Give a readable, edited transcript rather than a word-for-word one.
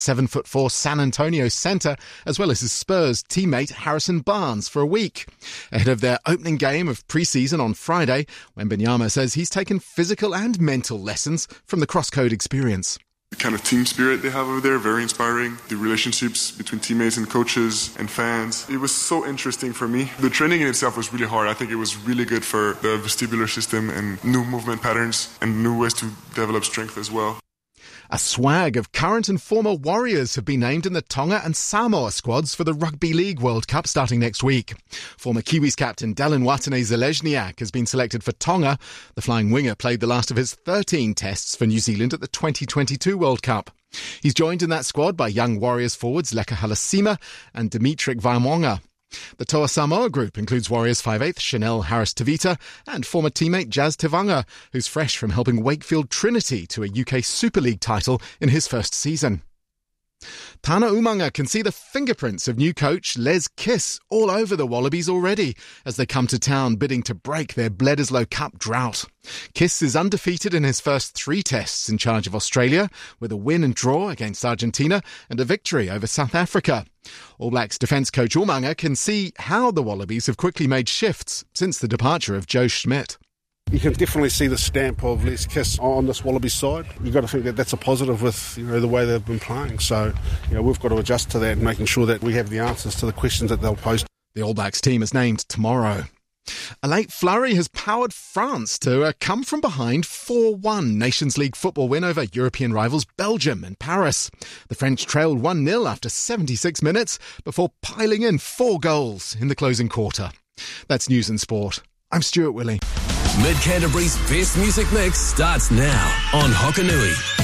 7'4" San Antonio centre, as well as his Spurs teammate Harrison Barnes for a week. Ahead of their opening game of pre-season on Friday, Wembanyama says he's taken physical and mental lessons from the cross-code experience. The kind of team spirit they have over there, very inspiring. The relationships between teammates and coaches and fans. It was so interesting for me. The training in itself was really hard. I think it was really good for the vestibular system and new movement patterns and new ways to develop strength as well. A swag of current and former Warriors have been named in the Tonga and Samoa squads for the Rugby League World Cup starting next week. Former Kiwis captain Dallin Watene-Zelezniak has been selected for Tonga. The flying winger played the last of his 13 tests for New Zealand at the 2022 World Cup. He's joined in that squad by young Warriors forwards Leka Halasima and Dimitrik Vaimonga. The Toa Samoa group includes Warriors 5'8" Chanel Harris-Tavita and former teammate Jazz Tevanga, who's fresh from helping Wakefield Trinity to a UK Super League title in his first season. Tana Umanga can see the fingerprints of new coach Les Kiss all over the Wallabies already as they come to town bidding to break their Bledisloe Cup drought. Kiss is undefeated in his first 3 tests in charge of Australia, with a win and draw against Argentina and a victory over South Africa. All Blacks defence coach Umanga can see how the Wallabies have quickly made shifts since the departure of Joe Schmidt. You can definitely see the stamp of Les Kiss on this Wallabies side. You've got to think that that's a positive with the way they've been playing. So we've got to adjust to that and making sure that we have the answers to the questions that they'll pose. The All Blacks team is named tomorrow. A late flurry has powered France to a come-from-behind 4-1 Nations League football win over European rivals Belgium and Paris. The French trailed 1-0 after 76 minutes before piling in 4 goals in the closing quarter. That's News and Sport. I'm Stuart Willey. Mid-Canterbury's best music mix starts now on Hokanui.